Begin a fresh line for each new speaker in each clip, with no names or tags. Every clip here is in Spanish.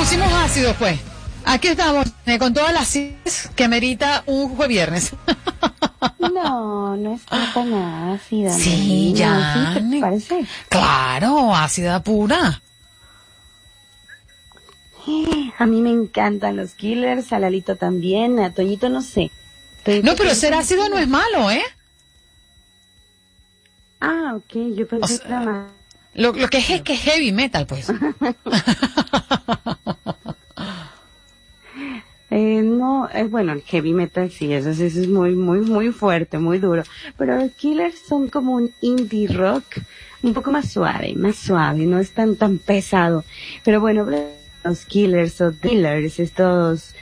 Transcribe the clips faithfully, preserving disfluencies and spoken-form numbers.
pusimos ácidos, pues. Aquí estamos, eh, con todas las citas que merita un jueves viernes.
No, no está tan ácida.
Sí,
no,
ya.
¿Sí te parece?
Claro, ácida pura.
A mí me encantan los Killers, a Lalito también, a Toñito no sé. Toñito
No, pero ser ácido no es malo, ¿eh?
Ah, ok, yo pensé
O sea,
que era más.
Lo, lo que es es que es heavy metal, pues.
Eh, no, eh, bueno, el heavy metal sí, eso sí, eso es muy, muy, muy fuerte, muy duro. Pero los Killers son como un indie rock, un poco más suave, más suave, no es tan, tan pesado. Pero bueno, los Killers o Dealers, estos,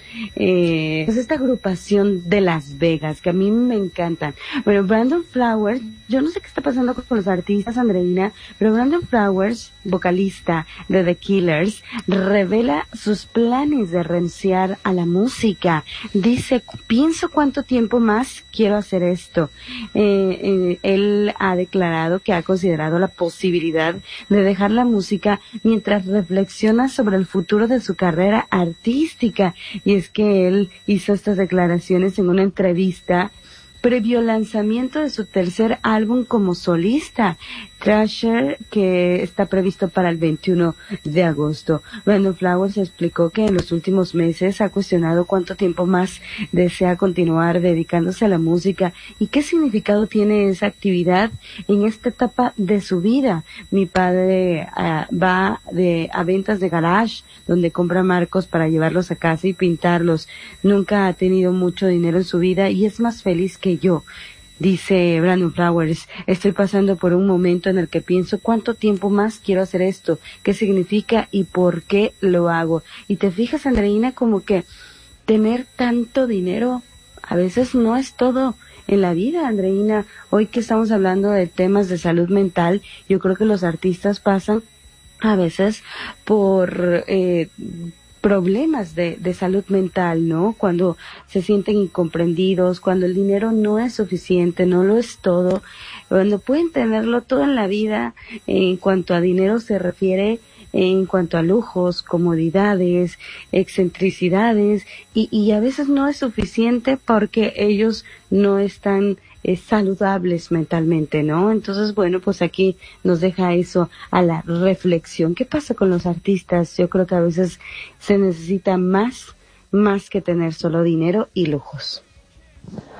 eh, pues esta agrupación de Las Vegas, que a mí me encantan. Bueno, Brandon Flowers, yo no sé qué está pasando con los artistas, Andreina, pero Brandon Flowers, vocalista de The Killers, revela sus planes de renunciar a la música. Dice, pienso cuánto tiempo más quiero hacer esto. Eh, eh, él ha declarado que ha considerado la posibilidad de dejar la música mientras reflexiona sobre el futuro de su carrera artística. Y es que él hizo estas declaraciones en una entrevista previo al lanzamiento de su tercer álbum como solista, Thrasher, que está previsto para el veintiuno de agosto. Brandon Flowers explicó que en los últimos meses ha cuestionado cuánto tiempo más desea continuar dedicándose a la música y qué significado tiene esa actividad en esta etapa de su vida. Mi padre uh, va de, a ventas de garage, donde compra marcos para llevarlos a casa y pintarlos. Nunca ha tenido mucho dinero en su vida y es más feliz que yo. Dice Brandon Flowers, estoy pasando por un momento en el que pienso cuánto tiempo más quiero hacer esto, qué significa y por qué lo hago. Y te fijas, Andreina, como que tener tanto dinero a veces no es todo en la vida, Andreina. Hoy que estamos hablando de temas de salud mental, yo creo que los artistas pasan a veces por eh, problemas de, de salud mental, ¿no? Cuando se sienten incomprendidos, cuando el dinero no es suficiente, no lo es todo, cuando pueden tenerlo todo en la vida, en cuanto a dinero se refiere, en cuanto a lujos, comodidades, excentricidades, y, y a veces no es suficiente porque ellos no están eh, saludables mentalmente, ¿no? Entonces, bueno, pues aquí nos deja eso a la reflexión. ¿Qué pasa con los artistas? Yo creo que a veces se necesita más, más que tener solo dinero y lujos.